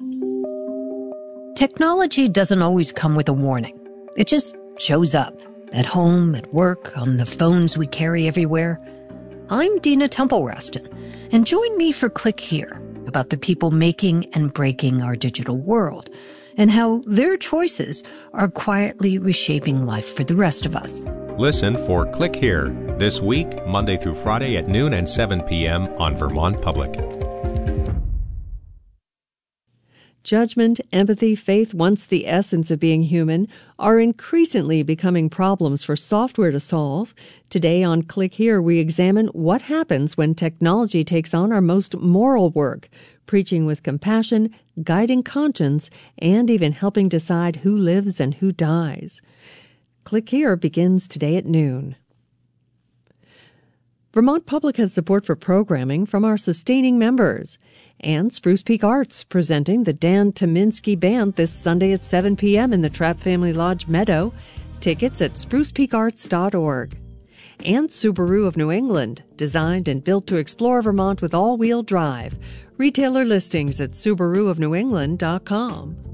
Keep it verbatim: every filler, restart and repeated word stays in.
Technology doesn't always come with a warning. It just shows up at home, at work, on the phones we carry everywhere. I'm Dina Temple-Raston, and join me for Click Here about the people making and breaking our digital world and how their choices are quietly reshaping life for the rest of us. Listen for Click Here this week, Monday through Friday at noon and seven p.m. on Vermont Public. Judgment, empathy, faith, once the essence of being human, are increasingly becoming problems for software to solve. Today on Click Here, we examine what happens when technology takes on our most moral work, preaching with compassion, guiding conscience, and even helping decide who lives and who dies. Click Here begins today at noon. Vermont Public has support for programming from our sustaining members. And Spruce Peak Arts presenting the Dan Tyminski Band this Sunday at seven p.m. in the Trapp Family Lodge Meadow. Tickets at spruce peak arts dot org. And Subaru of New England, designed and built to explore Vermont with all-wheel drive. Retailer listings at subaru of new england dot com.